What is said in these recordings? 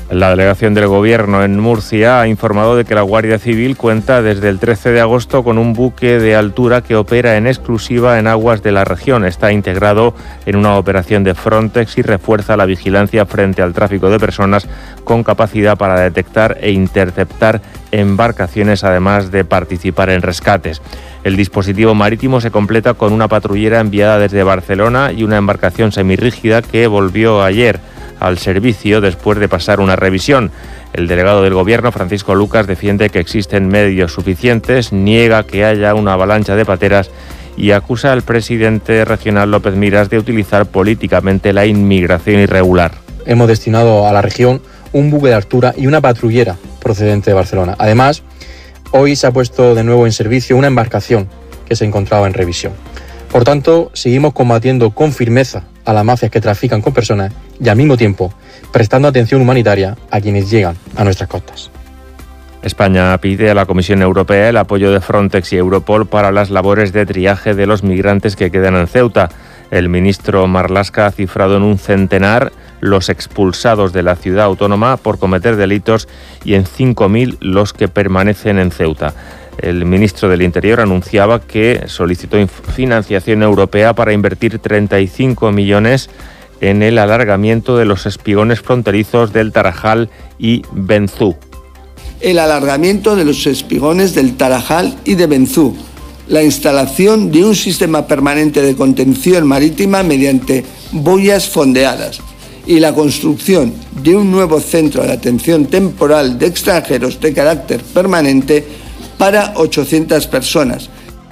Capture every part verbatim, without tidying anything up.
La delegación del Gobierno en Murcia ha informado de que la Guardia Civil cuenta desde el trece de agosto con un buque de altura que opera en exclusiva en aguas de la región. Está integrado en una operación de Frontex y refuerza la vigilancia frente al tráfico de personas con capacidad para detectar e interceptar embarcaciones, además de participar en rescates. El dispositivo marítimo se completa con una patrullera enviada desde Barcelona y una embarcación semirrígida que volvió ayer al servicio después de pasar una revisión. El delegado del Gobierno, Francisco Lucas, defiende que existen medios suficientes, niega que haya una avalancha de pateras y acusa al presidente regional López Miras de utilizar políticamente la inmigración irregular. Hemos destinado a la región un buque de altura y una patrullera procedente de Barcelona. Además, hoy se ha puesto de nuevo en servicio una embarcación que se encontraba en revisión. Por tanto, seguimos combatiendo con firmeza a las mafias que trafican con personas y al mismo tiempo prestando atención humanitaria a quienes llegan a nuestras costas. España pide a la Comisión Europea el apoyo de Frontex y Europol para las labores de triaje de los migrantes que quedan en Ceuta. El ministro Marlaska ha cifrado en un centenar los expulsados de la ciudad autónoma por cometer delitos y en cinco mil los que permanecen en Ceuta. El ministro del Interior anunciaba que solicitó financiación europea para invertir treinta y cinco millones en el alargamiento de los espigones fronterizos del Tarajal y Benzú. El alargamiento de los espigones del Tarajal y de Benzú, la instalación de un sistema permanente de contención marítima mediante boyas fondeadas y la construcción de un nuevo centro de atención temporal de extranjeros de carácter permanente para ochocientas personas.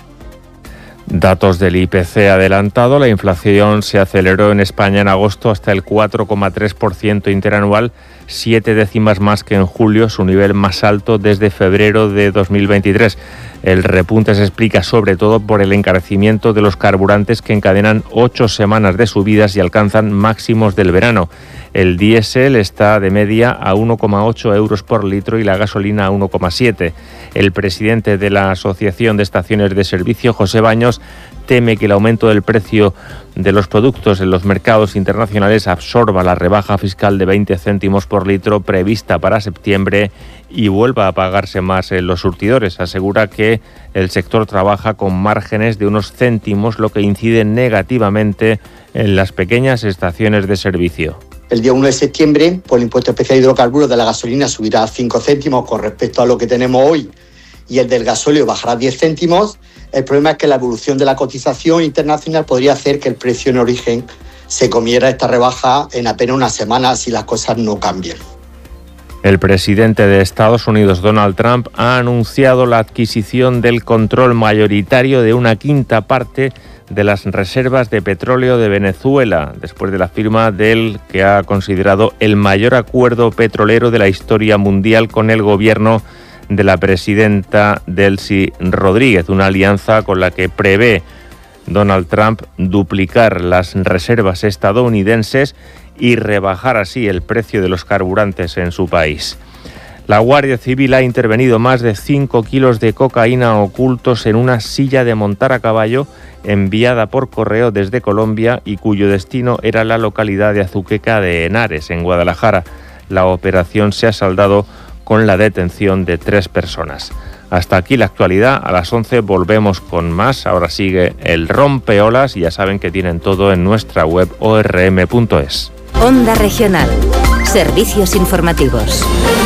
Datos del I P C adelantado, la inflación se aceleró en España en agosto hasta el cuatro coma tres por ciento interanual, siete décimas más que en julio, su nivel más alto desde febrero de dos mil veintitrés. El repunte se explica sobre todo por el encarecimiento de los carburantes que encadenan ocho semanas de subidas y alcanzan máximos del verano. El diésel está de media a uno coma ocho euros por litro y la gasolina a uno coma siete. El presidente de la Asociación de Estaciones de Servicio, José Baños, teme que el aumento del precio de los productos en los mercados internacionales absorba la rebaja fiscal de veinte céntimos por litro prevista para septiembre y vuelva a pagarse más en los surtidores. Asegura que el sector trabaja con márgenes de unos céntimos, lo que incide negativamente en las pequeñas estaciones de servicio. El día uno de septiembre, pues el impuesto especial de hidrocarburos de la gasolina subirá a cinco céntimos con respecto a lo que tenemos hoy y el del gasóleo bajará diez céntimos. El problema es que la evolución de la cotización internacional podría hacer que el precio en origen se comiera esta rebaja en apenas una semana si las cosas no cambian. El presidente de Estados Unidos, Donald Trump, ha anunciado la adquisición del control mayoritario de una quinta parte de las reservas de petróleo de Venezuela, después de la firma del que ha considerado el mayor acuerdo petrolero de la historia mundial con el gobierno de la presidenta Delcy Rodríguez, una alianza con la que prevé Donald Trump duplicar las reservas estadounidenses y rebajar así el precio de los carburantes en su país. La Guardia Civil ha intervenido más de cinco kilos de cocaína ocultos en una silla de montar a caballo enviada por correo desde Colombia y cuyo destino era la localidad de Azuqueca de Henares, en Guadalajara. La operación se ha saldado con la detención de tres personas. Hasta aquí la actualidad. A las once volvemos con más. Ahora sigue el rompeolas y ya saben que tienen todo en nuestra web o r m punto es. Onda Regional. Servicios informativos.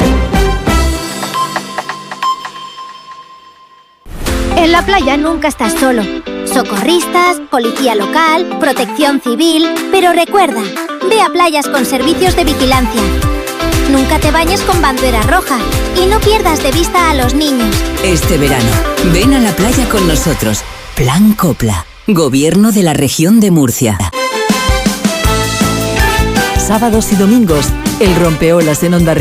En la playa nunca estás solo. Socorristas, policía local, protección civil. Pero recuerda, ve a playas con servicios de vigilancia. Nunca te bañes con bandera roja y no pierdas de vista a los niños. Este verano, ven a la playa con nosotros. Plan Copla, Gobierno de la Región de Murcia. Sábados y domingos, el rompeolas en Onda